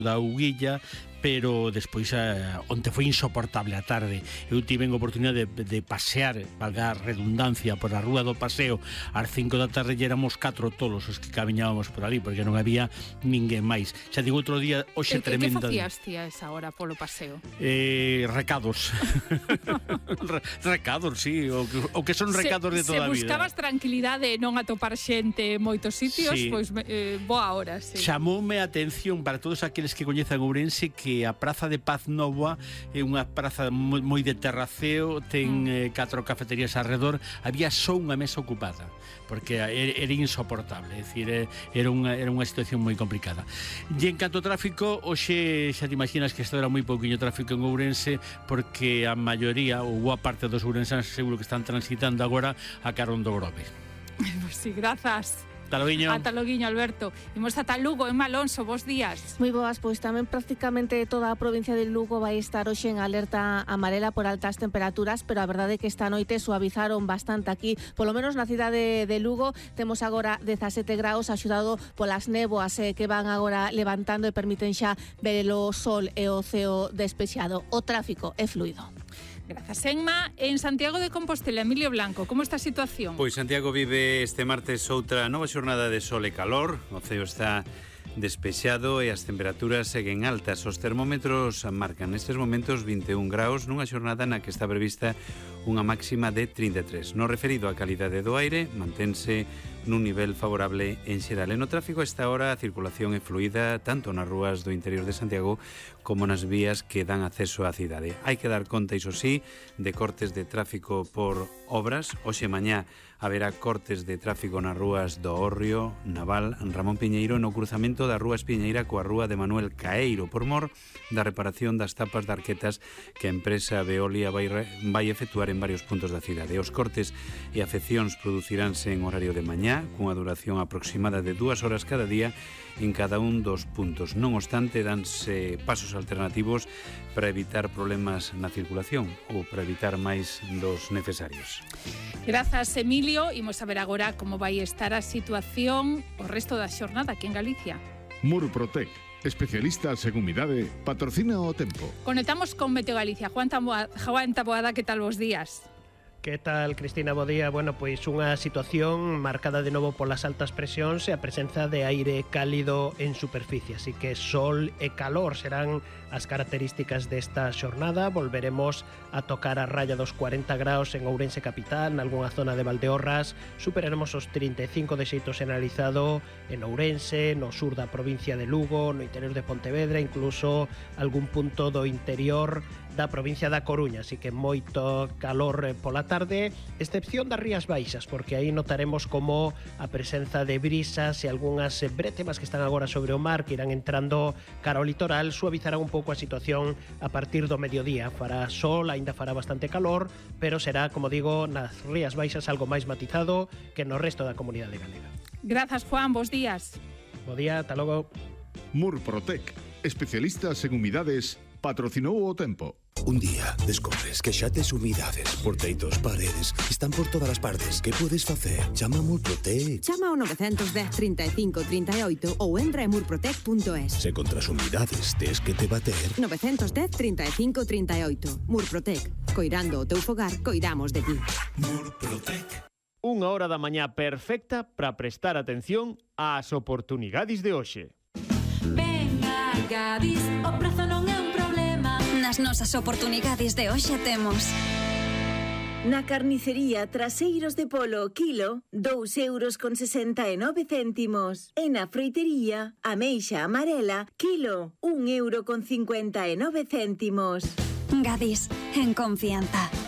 da Uguilla, pero despois onte foi insoportable a tarde. Eu tive a oportunidade de pasear, valga a redundancia, por a Rúa do Paseo ás 5 da tarde e éramos 4 tolos os que camiñábamos por ali, porque non había ninguén máis. Xa digo, outro día, hoxe tremenda. Que facías ti a esa hora polo paseo? Recados. Recados, sí, o que son recados de toda a vida. Se buscabas tranquilidade e non atopar xente en moitos sitios, sí. Pois boa hora, sí. Chamoume a atención para todos aqueles que coñezan Ourense que a Praza de Paz Nova é unha praza moi de terraceo, ten 4 cafeterías alrededor, había só unha mesa ocupada, porque era insoportable, é dicir, era unha situación moi complicada. E en canto ao tráfico, hoxe xa te imaginas que isto era moi pouquiño tráfico en Ourense, porque a maioría, ou boa parte dos ourensanos seguro que están transitando agora a carón do Grove. Pues sí, grazas. Ata loguiño, Alberto. Imos ata Lugo, en Malonso, bos días. Moi boas, pois tamén prácticamente toda a provincia de Lugo vai estar hoxe en alerta amarela por altas temperaturas, pero a verdade é que esta noite suavizaron bastante aquí, polo menos na cidade de Lugo. Temos agora 17 graus, axudado polas néboas que van agora levantando e permiten xa ver o sol e o ceo despexado. O tráfico é fluido. Grazas, Enma. En Santiago de Compostela, Emilio Blanco, como está a situación? Pois Santiago vive este martes outra nova xornada de sol e calor. O ceo está despexado e as temperaturas seguen altas. Os termómetros marcan nestes momentos 21 graus nunha xornada na que está prevista unha máxima de 33. No referido á calidade do aire, mantense nun nivel favorable en xeral. E no tráfico, a esta hora, a circulación é fluida tanto nas rúas do interior de Santiago como nas vías que dan acceso á cidade. Hai que dar conta, iso sí, de cortes de tráfico por obras. Hoxe mañá haberá cortes de tráfico nas rúas do Hórreo, Naval, Ramón Piñeiro, no cruzamento da Rúa Espiñeira coa Rúa de Manuel Caeiro, por mor da reparación das tapas de arquetas que a empresa Veolia vai efectuar en varios puntos da cidade. Os cortes e afeccións produciránse en horario de mañá, cunha duración aproximada de 2 horas cada día en cada un dos puntos. Non obstante, danse pasos alternativos para evitar problemas na circulación ou para evitar máis dos necesarios. Grazas, Emilio. Imos a ver agora como vai estar a situación o resto da xornada aquí en Galicia. Murprotec, especialistas en humidade, patrocina o tempo. Conectamos con Meteo Galicia. Juan Taboada, que tal vos días? Que tal, Cristina? Bo día. Bueno, pois unha situación marcada de novo polas altas presións e a presenza de aire cálido en superficie, así que sol e calor serán as características desta xornada. Volveremos a tocar a raya dos 40 graus en Ourense capital, nalgúna zona de Valdeorras, superaremos os 35 de xeito generalizado en Ourense, no sur da provincia de Lugo, no interior de Pontevedra, incluso algún punto do interior da provincia da Coruña, así que moito calor pola tarde, excepción das Rías Baixas, porque aí notaremos como a presenza de brisas e algunhas brétemas que están agora sobre o mar, que irán entrando cara ao litoral, suavizarán un pouco a situación a partir do mediodía. Fará sol, aínda fará bastante calor, pero será, como digo, nas Rías Baixas algo máis matizado que no resto da comunidade galega. Grazas, Juan, bos días. Bo día, ata logo. Murprotec, especialistas en humidades, patrocinou o tempo. Un día descobres que xa tes humidades por teitos, paredes, están por todas as partes. Que podes facer? Chama a Murprotec. Chama ao 910 35 38 ou entra en murprotec.es. Se contra as humidades tes que te bater. 910 35 38. Murprotec. Coirando o teu fogar, coidamos de ti. Murprotec. Unha hora da mañá perfecta para prestar atención ás oportunidades de hoxe. Venga, Gadis, o prezo non é un problema. Nas nosas oportunidades de hoxe temos na carnicería Traseiros de Polo, kilo, 2,69 €. E na froitería Ameixa Amarela, kilo, 1,59 €. Gadis, en confianza.